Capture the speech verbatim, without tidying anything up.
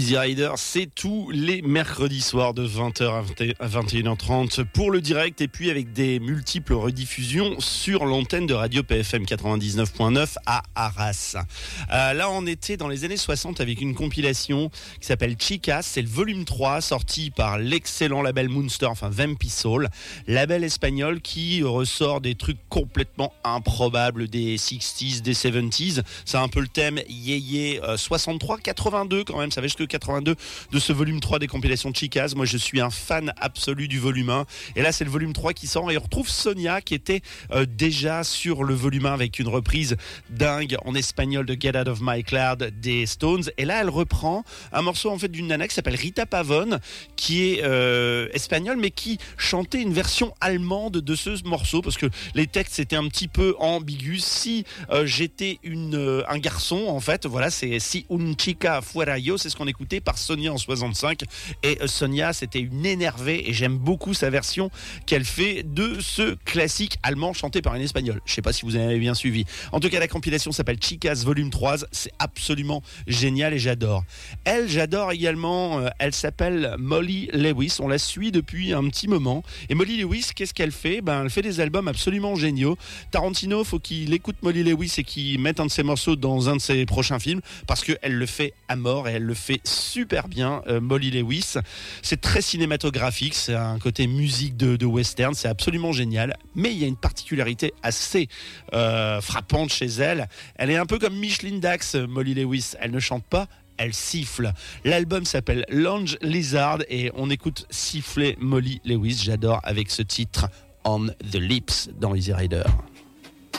Easy Rider, c'est tous les mercredis soirs de vingt heures à vingt et une heures trente pour le direct et puis avec des multiples rediffusions sur l'antenne de Radio P F M quatre-vingt-dix-neuf point neuf à Arras. Euh, là, on était dans les années soixante avec une compilation qui s'appelle Chicas. C'est le volume trois sorti par l'excellent label Moonster, enfin Vampi Soul, label espagnol qui ressort des trucs complètement improbables des sixties, des seventies. C'est un peu le thème yéyé euh, soixante-trois quatre-vingt-deux quand même, ça va jusqu'à quatre-vingt-deux de ce volume trois des compilations Chicas. Moi je suis un fan absolu du volume un et là c'est le volume trois qui sort et on retrouve Sonia qui était euh, déjà sur le volume un avec une reprise dingue en espagnol de Get Out of My Cloud des Stones, et là elle reprend un morceau en fait d'une nana qui s'appelle Rita Pavone qui est euh, espagnole mais qui chantait une version allemande de ce morceau parce que les textes étaient un petit peu ambigus. Si euh, j'étais une, euh, un garçon en fait, voilà, c'est Si un chica fuera yo, c'est ce qu'on écoutait par Sonia en soixante-cinq, et euh, Sonia c'était une énervée et j'aime beaucoup sa version qu'elle fait de ce classique allemand chanté par une espagnole. Je sais pas si vous avez bien suivi. En tout cas la compilation s'appelle Chicas volume trois, c'est absolument génial et j'adore. Elle, j'adore également, euh, elle s'appelle Molly Lewis, on la suit depuis un petit moment, et Molly Lewis, qu'est-ce qu'elle fait? Ben elle fait des albums absolument géniaux. Tarantino, faut qu'il écoute Molly Lewis et qu'il mette un de ses morceaux dans un de ses prochains films parce qu'elle le fait à mort et elle le fait super bien. euh, Molly Lewis, c'est très cinématographique, c'est un côté musique de, de western, c'est absolument génial, mais il y a une particularité assez euh, frappante chez elle. Elle est un peu comme Micheline Dax, Molly Lewis, elle ne chante pas, elle siffle. L'album s'appelle Lounge Lizard et on écoute siffler Molly Lewis. J'adore avec ce titre On the Lips dans Easy Rider.